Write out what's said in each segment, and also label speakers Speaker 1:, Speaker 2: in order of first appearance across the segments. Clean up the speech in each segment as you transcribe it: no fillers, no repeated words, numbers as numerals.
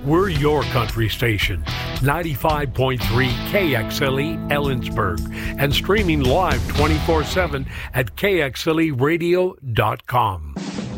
Speaker 1: We're your country station, 95.3 KXLE Ellensburg, and streaming live 24/7 at KXLEradio.com.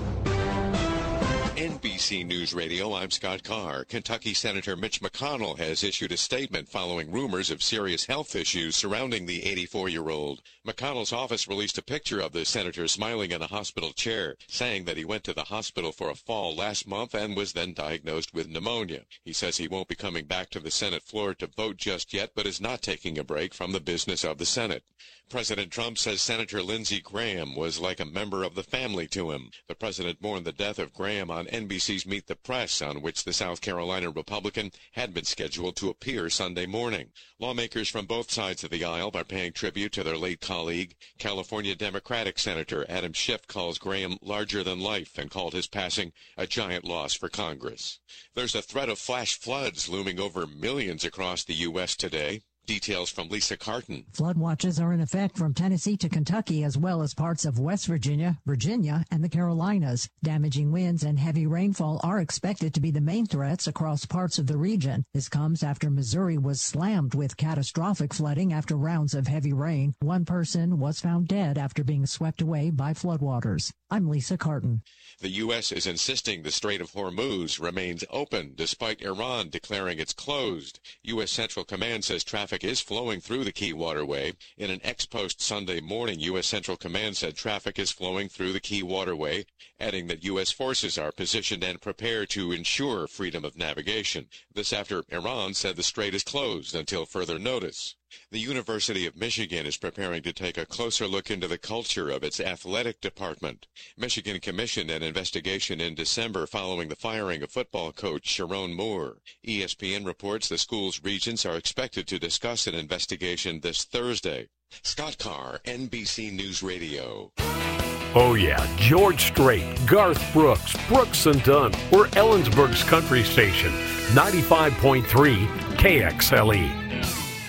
Speaker 2: NBC News Radio, I'm Scott Carr. Kentucky Senator Mitch McConnell has issued a statement following rumors of serious health issues surrounding the 84-year-old. McConnell's office released a picture of the senator smiling in a hospital chair, saying that he went to the hospital for a fall last month and was then diagnosed with pneumonia. He says he won't be coming back to the Senate floor to vote just yet, but is not taking a break from the business of the Senate. President Trump says Senator Lindsey Graham was like a member of the family to him. The president mourned the death of Graham on NBC's Meet the Press, on which the South Carolina Republican had been scheduled to appear Sunday morning. Lawmakers from both sides of the aisle are paying tribute to their late colleague. California Democratic Senator Adam Schiff calls Graham larger than life and called his passing a giant loss for Congress. There's a threat of flash floods looming over millions across the U.S. today. Details from Lisa Carton.
Speaker 3: Flood watches are in effect from Tennessee to Kentucky, as well as parts of West Virginia, and the Carolinas. Damaging winds and heavy rainfall are expected to be the main threats across parts of the region. This comes after Missouri was slammed with catastrophic flooding after rounds of heavy rain. One person was found dead after being swept away by floodwaters. I'm Lisa Carton.
Speaker 2: The U.S. is insisting the Strait of Hormuz remains open, despite Iran declaring it's closed. U.S. Central Command says traffic is flowing through the key waterway. In an ex-post Sunday morning, U.S. Central Command said traffic is flowing through the key waterway, adding that U.S. forces are positioned and prepared to ensure freedom of navigation. This after Iran said the strait is closed until further notice. The University of Michigan is preparing to take a closer look into the culture of its athletic department. Michigan commissioned an investigation in December following the firing of football coach Sharon Moore. ESPN reports the school's regents are expected to discuss an investigation this Thursday. Scott Carr, NBC News Radio.
Speaker 1: Oh yeah, George Strait, Garth Brooks, Brooks and Dunn. We're Ellensburg's country station, 95.3 KXLE.